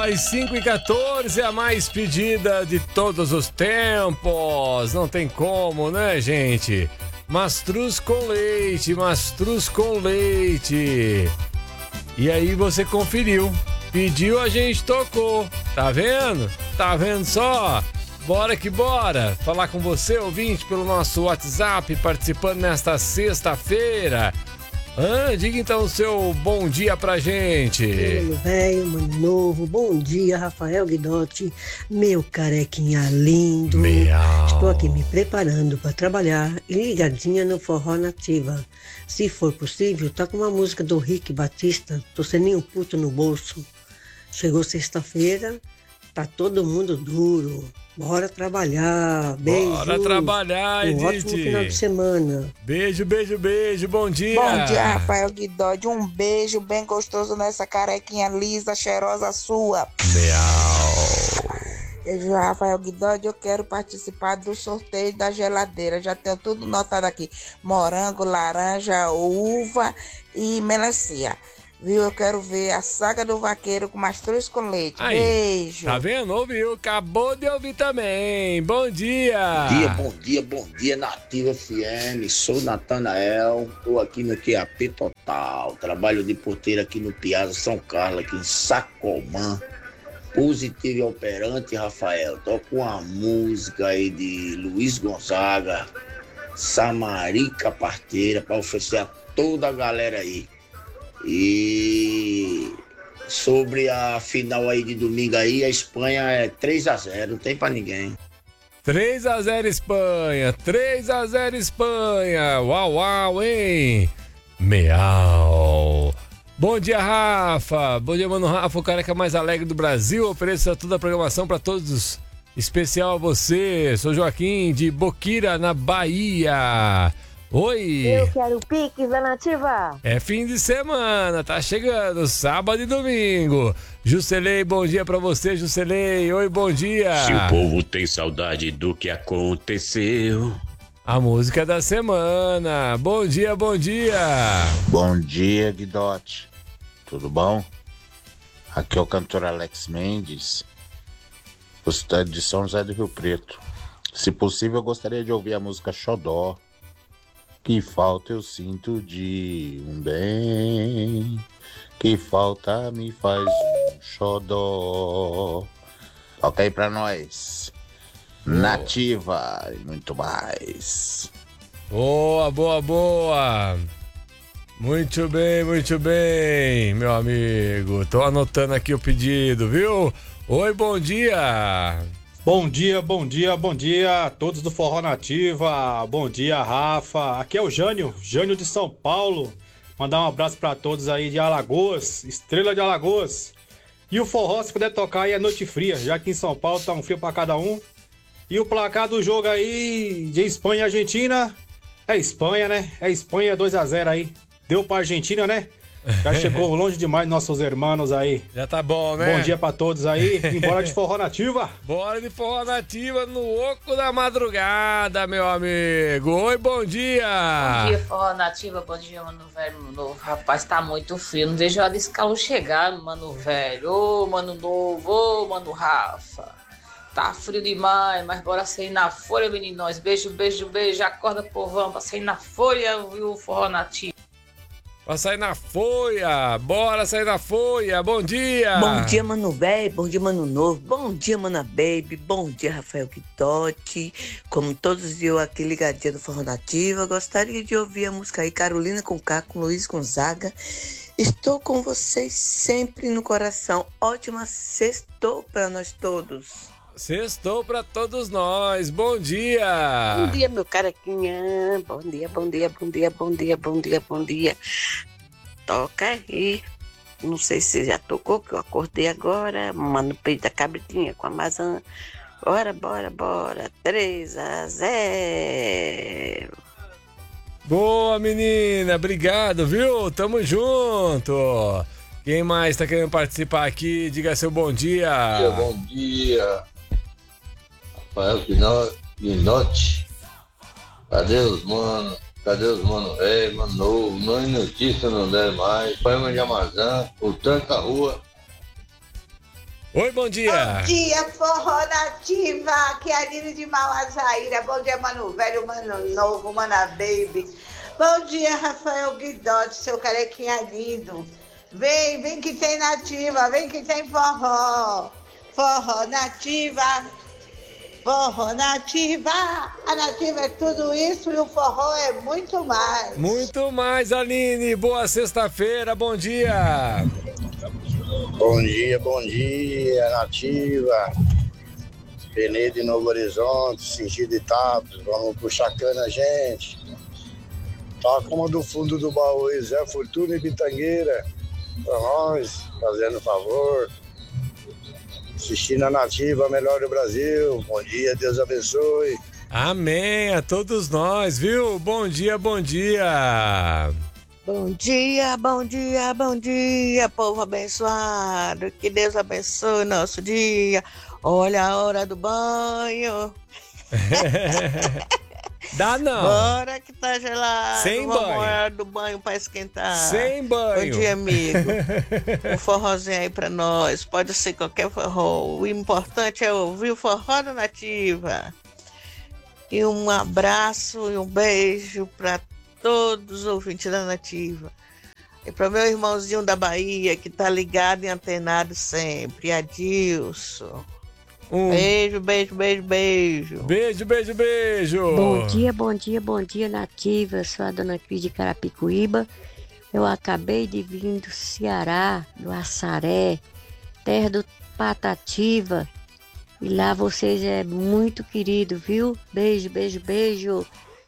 às 5h14, a mais pedida de todos os tempos. Não tem como, né, gente? Mastruz com leite, mastruz com leite. E aí você conferiu. Pediu, a gente tocou. Tá vendo? Tá vendo só? Bora que bora. Falar com você, ouvinte, pelo nosso WhatsApp, participando nesta sexta-feira. Diga então o seu bom dia pra gente. Mano velho, mano novo, bom dia, Rafael Guidotti, meu carequinha lindo. Estou aqui me preparando para trabalhar e ligadinha no Forró Nativa. Se for possível, tá com uma música do Rick Batista, tô sem nenhum puto no bolso. Chegou sexta-feira, tá todo mundo duro. Bora trabalhar, beijo. Bora trabalhar, Edith. Ótimo final de semana. Beijo, beijo, beijo, bom dia. Bom dia, Rafael Guidotti. Um beijo bem gostoso nessa carequinha lisa, cheirosa sua. Beijo, Rafael Guidotti. Eu quero participar do sorteio da geladeira. Já tenho tudo notado aqui. Morango, laranja, uva e melancia. Viu? Eu quero ver a saga do vaqueiro com mastruz com leite. Aí, beijo. Tá vendo? Ouviu? Acabou de ouvir também. Bom dia. Bom dia, Nativa FM. Sou Natanael. Tô aqui no QAP Total. Trabalho de porteiro aqui no Piazza São Carlos, aqui em Sacomã. Positivo e operante, Rafael. Toco uma música aí de Luiz Gonzaga, Samarica Parteira, para oferecer a toda a galera aí. E sobre a final aí de domingo aí, a Espanha é 3-0, não tem pra ninguém. 3-0 Espanha, 3-0 Espanha, uau, hein? Meau. Bom dia, Rafa. Bom dia, mano Rafa, o careca mais alegre do Brasil. Ofereço toda a programação pra todos, especial a você. Sou Joaquim de Boquira, na Bahia. Oi! Eu quero piques da Nativa! É fim de semana, tá chegando, sábado e domingo. Juselei, bom dia pra você, Juselei. Oi, bom dia. Se o povo tem saudade do que aconteceu. A música da semana. Bom dia, bom dia. Bom dia, Guidotti. Tudo bom? Aqui é o cantor Alex Mendes, do cidade de São José do Rio Preto. Se possível, eu gostaria de ouvir a música Xodó. Que falta eu sinto de um bem, que falta me faz um xodó. Toca aí pra nós. Nativa e muito mais. Boa. Muito bem, meu amigo. Tô anotando aqui o pedido, viu? Oi, bom dia. Bom dia a todos do Forró Nativa, bom dia, Rafa, aqui é o Jânio de São Paulo, mandar um abraço pra todos aí de Alagoas, Estrela de Alagoas, e o forró, se puder tocar aí, é noite fria, já que em São Paulo tá um frio pra cada um, e o placar do jogo aí de Espanha e Argentina, é Espanha, né, é Espanha 2-0 aí, deu pra Argentina, né? Já chegou longe demais nossos irmãos aí. Já tá bom, né? Bom dia pra todos aí. E bora de Forró Nativa. Bora de Forró Nativa no oco da madrugada, meu amigo. Oi, bom dia. Bom dia, Forró Nativa. Bom dia, mano velho, mano novo. Rapaz, tá muito frio. Não vejo a hora desse calor chegar, mano velho. Ô, mano novo. Ô, mano Rafa. Tá frio demais, mas bora sair na folha, meninos. Beijo. Acorda, povão, pra sair na folha, viu, Forró Nativa. Pra sair na folha, bora sair na folha, bom dia! Bom dia, mano velho, bom dia, mano novo, bom dia, mana baby, bom dia, Rafael Guidotti. Como todos eu aqui ligadinha do Forró Nativa, gostaria de ouvir a música aí, Carolina com K, com Luiz Gonzaga. Estou com vocês sempre no coração, ótima sextou pra nós todos. Sextou pra todos nós, bom dia! Bom dia, meu carequinha, bom dia. Toca aí, não sei se já tocou, que eu acordei agora, mano, peito da cabritinha com a maçã. Bora, 3-0. Boa, menina, obrigado, viu? Tamo junto! Quem mais tá querendo participar aqui, diga seu bom dia! Bom dia! Rafael Guidotti, cadê os mano velho, mano novo, não é notícia, não der mais, Poema de Amazã, o Tanca Rua. Oi, bom dia. Bom dia, Forró Nativa. Aqui é a Aline de Mauazaíra. Bom dia, Mano Velho, Mano Novo, Mana Baby. Bom dia, Rafael Guidotti, seu carequinha lindo. Vem que tem nativa, vem que tem forró. Forró nativa, forró nativa. A nativa é tudo isso e o forró é muito mais. Muito mais, Aline. Boa sexta-feira, bom dia. Bom dia, nativa. Benê de Novo Horizonte, sentido Itápolis. Vamos puxar cana, gente. Toca uma do fundo do baú, Zé Fortuna e Pitangueira. Pra nós, fazendo favor. Assistindo a Nativa, a melhor do Brasil. Bom dia, Deus abençoe. Amém a todos nós, viu? Bom dia, bom dia. Bom dia, bom dia, bom dia, povo abençoado. Que Deus abençoe nosso dia. Olha a hora do banho. Dá não. Bora que tá gelado. Sem Vamos banho. a hora do banho pra esquentar. Sem banho. Bom dia, amigo. Um forrozinho aí pra nós. Pode ser qualquer forró. O importante é ouvir o forró da Nativa. E um abraço e um beijo pra todos os ouvintes da Nativa. E para meu irmãozinho da Bahia, que tá ligado e antenado sempre, Adilson. Beijo, beijo, beijo, beijo. Beijo, beijo, beijo. Bom dia, Nativa. Eu sou a dona Cris de Carapicuíba. Eu acabei de vir do Ceará, do Assaré, terra do Patativa. E lá vocês é muito querido, viu? Beijo, beijo, beijo.